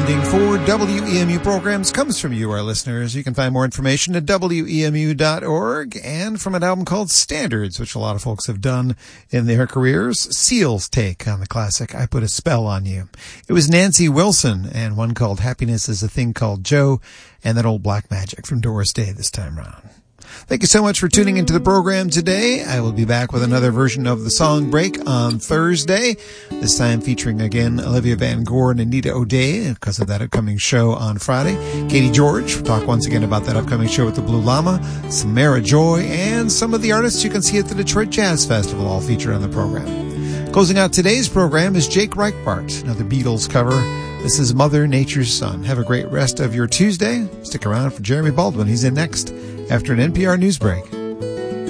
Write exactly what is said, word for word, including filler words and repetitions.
funding for W E M U programs comes from you, our listeners. You can find more information at W E M U dot org and from an album called Standards, which a lot of folks have done in their careers. Seal's take on the classic I Put a Spell on You. It was Nancy Wilson and one called Happiness is a Thing Called Joe, and that old Black Magic from Doris Day this time around. Thank you so much for tuning into the program today. I will be back with another version of the Song Break on Thursday, this time featuring again Olivia Van Gore and Anita O'Day because of that upcoming show on Friday. Katie George will talk once again about that upcoming show with the Blue Llama, Samara Joy, and some of the artists you can see at the Detroit Jazz Festival all featured on the program. Closing out today's program is Jake Reichbart, another Beatles cover. This is Mother Nature's Son. Have a great rest of your Tuesday. Stick around for Jeremy Baldwin. He's in next after an N P R news break.